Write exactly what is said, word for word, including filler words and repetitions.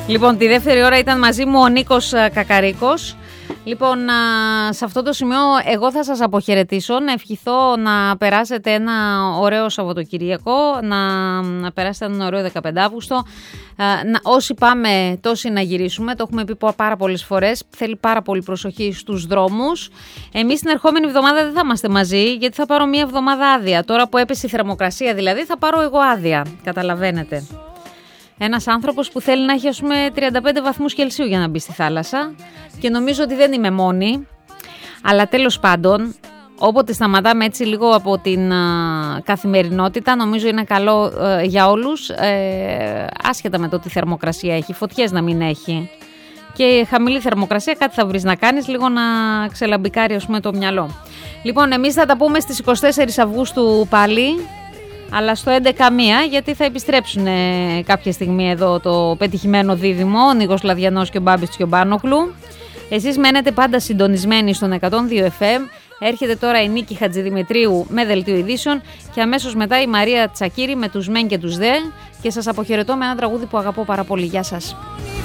Λοιπόν, τη δεύτερη ώρα ήταν μαζί μου ο Νίκος Κακαρίκος. Λοιπόν, σε αυτό το σημείο εγώ θα σας αποχαιρετήσω, να ευχηθώ να περάσετε ένα ωραίο Σαββατοκυριακό, να, να περάσετε έναν ωραίο δεκαπέντε Αύγουστο. Να, όσοι πάμε, τόσοι να γυρίσουμε, το έχουμε πει πάρα πολλές φορές, θέλει πάρα πολύ προσοχή στους δρόμους. Εμείς την ερχόμενη εβδομάδα δεν θα είμαστε μαζί, γιατί θα πάρω μία εβδομάδα άδεια. Τώρα που έπεσε η θερμοκρασία δηλαδή, θα πάρω εγώ άδεια, καταλαβαίνετε. Ένας άνθρωπος που θέλει να έχει, ας πούμε, τριάντα πέντε βαθμούς Κελσίου για να μπει στη θάλασσα και νομίζω ότι δεν είμαι μόνη, αλλά τέλος πάντων, όποτε σταματάμε έτσι λίγο από την α, καθημερινότητα, νομίζω είναι καλό α, για όλους, ε, άσχετα με το τι θερμοκρασία έχει, φωτιές να μην έχει και χαμηλή θερμοκρασία, κάτι θα βρεις να κάνεις, λίγο να ξελαμπικάρει, ας πούμε, το μυαλό. Λοιπόν, εμείς θα τα πούμε στις εικοστή τέταρτη Αυγούστου πάλι, αλλά στο έντεκα μία, γιατί θα επιστρέψουν ε, κάποια στιγμή εδώ το πετυχημένο δίδυμο, ο Νίκος Λαδιανός και ο Μπάμπης Τσιομπάνογλου. Εσείς μένετε πάντα συντονισμένοι στον εκατόν δύο εφ εμ. Έρχεται τώρα η Νίκη Χατζηδημητρίου με δελτίο ειδήσεων και αμέσως μετά η Μαρία Τσακίρη με τους μεν και τους δε. Και σας αποχαιρετώ με ένα τραγούδι που αγαπώ πάρα πολύ. Γεια σας.